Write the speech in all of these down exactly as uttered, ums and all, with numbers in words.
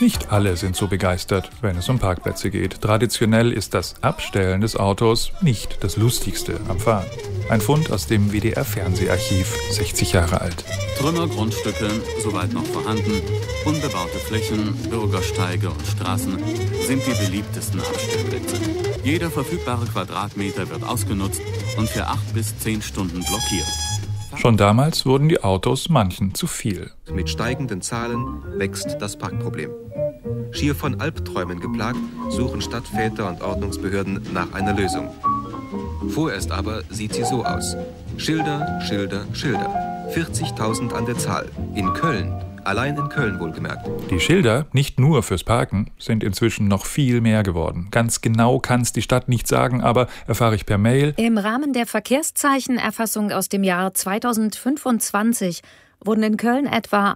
Nicht alle sind so begeistert, wenn es um Parkplätze geht. Traditionell ist das Abstellen des Autos nicht das Lustigste am Fahren. Ein Fund aus dem W D R-Fernseharchiv, sechzig Jahre alt. Trümmergrundstücke, soweit noch vorhanden, unbebaute Flächen, Bürgersteige und Straßen sind die beliebtesten Abstellplätze. Jeder verfügbare Quadratmeter wird ausgenutzt und für acht bis zehn Stunden blockiert. Schon damals wurden die Autos manchen zu viel. Mit steigenden Zahlen wächst das Parkproblem. Schier von Albträumen geplagt, suchen Stadtväter und Ordnungsbehörden nach einer Lösung. Vorerst aber sieht sie so aus. Schilder, Schilder, Schilder. vierzigtausend an der Zahl. In Köln. Allein in Köln wohlgemerkt. Die Schilder, nicht nur fürs Parken, sind inzwischen noch viel mehr geworden. Ganz genau kann es die Stadt nicht sagen, aber erfahre ich per Mail. Im Rahmen der Verkehrszeichenerfassung aus dem Jahr zweitausendfünfundzwanzig wurden in Köln etwa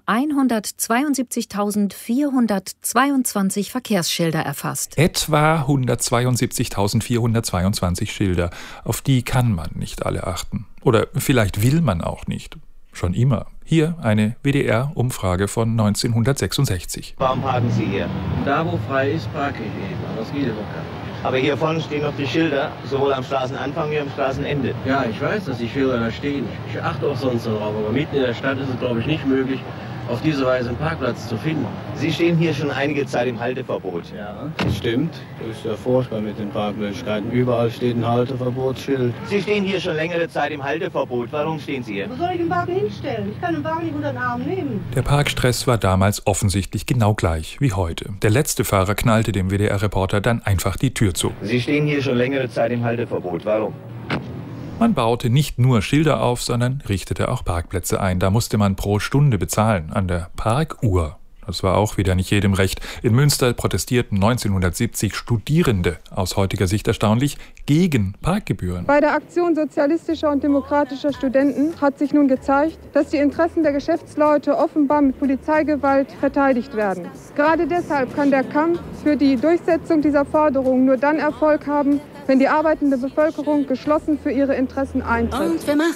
hundertzweiundsiebzigtausendvierhundertzweiundzwanzig Verkehrsschilder erfasst. Etwa hundertzweiundsiebzigtausendvierhundertzweiundzwanzig Schilder. Auf die kann man nicht alle achten. Oder vielleicht will man auch nicht. Schon immer. Hier eine W D R-Umfrage von neunzehnhundertsechsundsechzig. Warum parken Sie hier? Da, wo frei ist, parke ich eben. Das geht aber gar nicht. Aber hier vorne stehen noch die Schilder, sowohl am Straßenanfang wie am Straßenende. Ja, ich weiß, dass die Schilder da stehen. Ich achte auch sonst darauf. Aber mitten in der Stadt ist es, glaube ich, nicht möglich, auf diese Weise einen Parkplatz zu finden. Sie stehen hier schon einige Zeit im Halteverbot. Ja, das stimmt. Das ist ja furchtbar mit den Parkmöglichkeiten. Überall steht ein Halteverbotsschild. Sie stehen hier schon längere Zeit im Halteverbot. Warum stehen Sie hier? Wo soll ich den Wagen hinstellen? Ich kann den Wagen nicht unter den Arm nehmen. Der Parkstress war damals offensichtlich genau gleich wie heute. Der letzte Fahrer knallte dem W D R-Reporter dann einfach die Tür zu. Sie stehen hier schon längere Zeit im Halteverbot. Warum? Man baute nicht nur Schilder auf, sondern richtete auch Parkplätze ein. Da musste man pro Stunde bezahlen, an der Parkuhr. Das war auch wieder nicht jedem recht. In Münster protestierten neunzehnhundertsiebzig Studierende, aus heutiger Sicht erstaunlich, gegen Parkgebühren. Bei der Aktion sozialistischer und demokratischer Studenten hat sich nun gezeigt, dass die Interessen der Geschäftsleute offenbar mit Polizeigewalt verteidigt werden. Gerade deshalb kann der Kampf für die Durchsetzung dieser Forderung nur dann Erfolg haben, wenn die arbeitende Bevölkerung geschlossen für ihre Interessen eintritt. Und wer macht